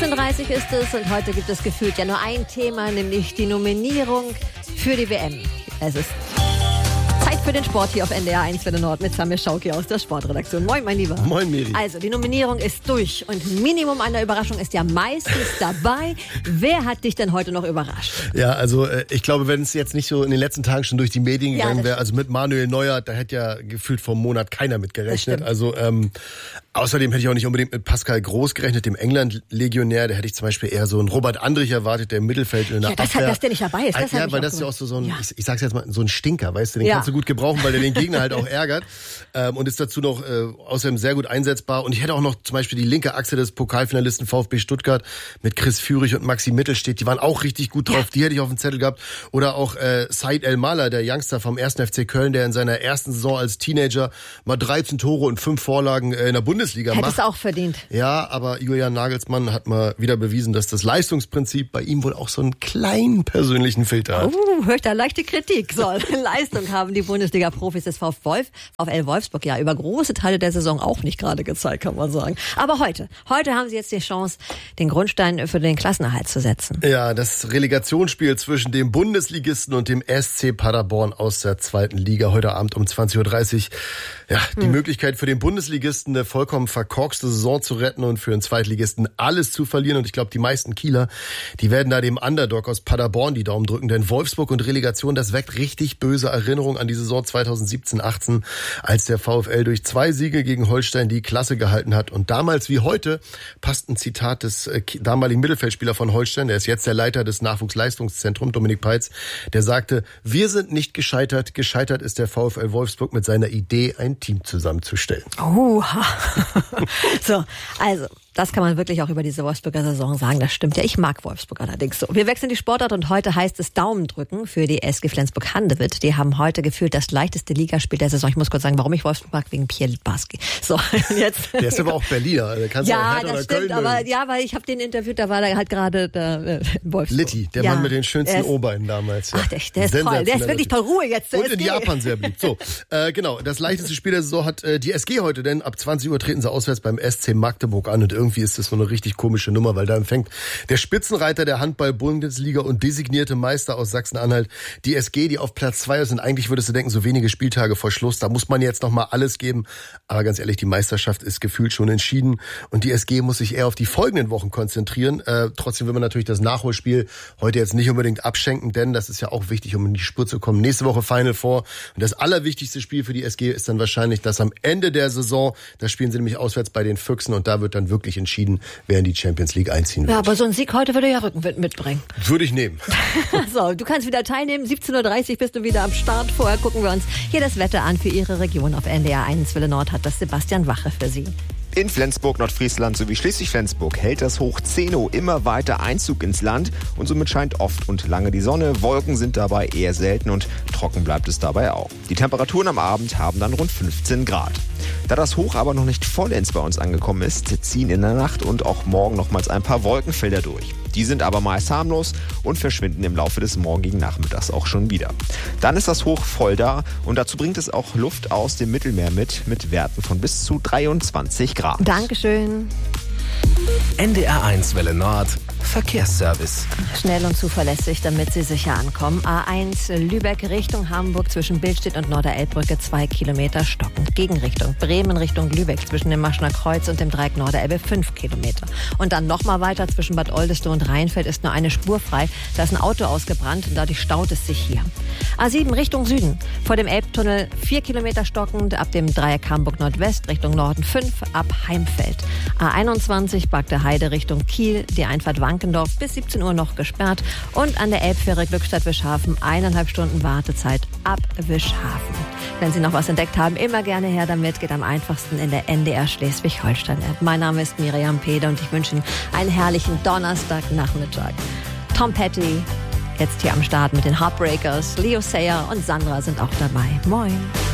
17:30 ist es und heute gibt es gefühlt ja nur ein Thema, nämlich die Nominierung für die WM. Es ist Zeit für den Sport hier auf NDR 1 Welle Nord mit Samir Schauki aus der Sportredaktion. Moin, mein Lieber. Moin, Miri. Also, die Nominierung ist durch und Minimum einer Überraschung ist ja meistens dabei. Wer hat dich denn heute noch überrascht? Ja, also ich glaube, wenn es jetzt nicht so in den letzten Tagen schon durch die Medien gegangen wäre, also mit Manuel Neuer, da hätte ja gefühlt vor einem Monat keiner mit gerechnet. Also außerdem hätte ich auch nicht unbedingt mit Pascal Groß gerechnet, dem England-Legionär. Da hätte ich zum Beispiel eher so einen Robert Andrich erwartet, der im Mittelfeld in der Abwehr. Dass der nicht dabei ist. Ja, weil das ist ja auch so ein, ich sag's jetzt mal, so ein Stinker, weißt du, den kannst du gut gebrauchen, weil der den Gegner halt auch ärgert und ist dazu noch außerdem sehr gut einsetzbar. Und ich hätte auch noch zum Beispiel die linke Achse des Pokalfinalisten VfB Stuttgart mit Chris Führig und Maxi Mittelstedt, die waren auch richtig gut drauf, die hätte ich auf dem Zettel gehabt. Oder auch Said El-Mala, der Youngster vom 1. FC Köln, der in seiner ersten Saison als Teenager mal 13 Tore und 5 Vorlagen in der Bundesliga macht. Hättest du auch verdient. Ja, aber Julian Nagelsmann hat mal wieder bewiesen, dass das Leistungsprinzip bei ihm wohl auch so einen kleinen persönlichen Filter hat. Höre ich da leichte Kritik. So, Leistung haben die Bundesliga-Profis des VfL Wolfsburg ja über große Teile der Saison auch nicht gerade gezeigt, kann man sagen. Aber heute haben sie jetzt die Chance, den Grundstein für den Klassenerhalt zu setzen. Ja, das Relegationsspiel zwischen dem Bundesligisten und dem SC Paderborn aus der 2. Liga heute Abend um 20:30 Uhr. Ja, die Möglichkeit für den Bundesligisten eine vollkommen verkorkste Saison zu retten und für den Zweitligisten alles zu verlieren. Und ich glaube, die meisten Kieler, die werden da dem Underdog aus Paderborn die Daumen drücken. Denn Wolfsburg und Relegation, das weckt richtig böse Erinnerungen an die Saison 2017/18, als der VfL durch 2 Siege gegen Holstein die Klasse gehalten hat. Und damals wie heute passt ein Zitat des damaligen Mittelfeldspielers von Holstein, der ist jetzt der Leiter des Nachwuchsleistungszentrums, Dominik Peitz, der sagte, wir sind nicht gescheitert, gescheitert ist der VfL Wolfsburg mit seiner Idee, ein Team zusammenzustellen. So, also das kann man wirklich auch über diese Wolfsburger Saison sagen. Das stimmt ja. Ich mag Wolfsburg allerdings so. Wir wechseln die Sportart und heute heißt es Daumen drücken für die SG Flensburg-Handewitt. Die haben heute gefühlt das leichteste Ligaspiel der Saison. Ich muss kurz sagen, warum ich Wolfsburg mag, wegen Pierre Littbarski. So, jetzt. Der ist aber auch Berliner. Also kannst du auch Hertha oder Köln aber mögen. Ja, weil ich habe den interviewt, da war er halt gerade Wolfsburg. Litti, der Mann mit den schönsten O-Beinen damals. Ja. Ach, der ist toll. Der ist wirklich toll. Ruhe jetzt. Und in Japan sehr beliebt. So, genau. Das leichteste Spiel der Saison hat die SG heute, denn ab 20 Uhr treten sie auswärts beim SC Magdeburg an und irgendwie ist das so eine richtig komische Nummer, weil da empfängt der Spitzenreiter der Handball-Bundesliga und designierte Meister aus Sachsen-Anhalt die SG, die auf Platz 2 ist. Und eigentlich würdest du denken, so wenige Spieltage vor Schluss, da muss man jetzt noch mal alles geben. Aber ganz ehrlich, die Meisterschaft ist gefühlt schon entschieden und die SG muss sich eher auf die folgenden Wochen konzentrieren. Trotzdem will man natürlich das Nachholspiel heute jetzt nicht unbedingt abschenken, denn das ist ja auch wichtig, um in die Spur zu kommen. Nächste Woche Final Four und das allerwichtigste Spiel für die SG ist dann wahrscheinlich das am Ende der Saison. Da spielen sie nämlich auswärts bei den Füchsen und da wird dann wirklich entschieden, wer in die Champions League einziehen wird. Ja, aber so ein Sieg heute würde ja Rückenwind mitbringen. Würde ich nehmen. So, du kannst wieder teilnehmen. 17:30 Uhr bist du wieder am Start. Vorher gucken wir uns hier das Wetter an für Ihre Region. Auf NDR 1 Welle Nord hat das Sebastian Wache für Sie. In Flensburg, Nordfriesland sowie Schleswig-Flensburg hält das Hoch Zeno immer weiter Einzug ins Land und somit scheint oft und lange die Sonne. Wolken sind dabei eher selten und trocken bleibt es dabei auch. Die Temperaturen am Abend haben dann rund 15 Grad. Da das Hoch aber noch nicht vollends bei uns angekommen ist, ziehen in der Nacht und auch morgen nochmals ein paar Wolkenfelder durch. Die sind aber meist harmlos und verschwinden im Laufe des morgigen Nachmittags auch schon wieder. Dann ist das Hoch voll da und dazu bringt es auch Luft aus dem Mittelmeer mit Werten von bis zu 23 Grad. Dankeschön. NDR 1 Welle Nord Verkehrsservice. Schnell und zuverlässig, damit Sie sicher ankommen. A1 Lübeck Richtung Hamburg zwischen Billstedt und Norderelbbrücke 2 Kilometer stockend. Gegenrichtung Bremen Richtung Lübeck zwischen dem Maschner Kreuz und dem Dreieck Norderelbe 5 Kilometer. Und dann nochmal weiter zwischen Bad Oldesloe und Rheinfeld ist nur eine Spur frei. Da ist ein Auto ausgebrannt und dadurch staut es sich hier. A7 Richtung Süden. Vor dem Elbtunnel 4 Kilometer stockend. Ab dem Dreieck Hamburg Nordwest Richtung Norden 5 ab Heimfeld. A21 Bagde Heide Richtung Kiel. Die Einfahrt Wankendorf bis 17 Uhr noch gesperrt. Und an der Elbfähre Glückstadt-Wischhafen 1,5 Stunden Wartezeit ab Wischhafen. Wenn Sie noch was entdeckt haben, immer gerne her damit. Geht am einfachsten in der NDR Schleswig-Holstein-App. Mein Name ist Miriam Pede und ich wünsche Ihnen einen herrlichen Donnerstagnachmittag. Tom Petty, jetzt hier am Start mit den Heartbreakers. Leo Sayer und Sandra sind auch dabei. Moin.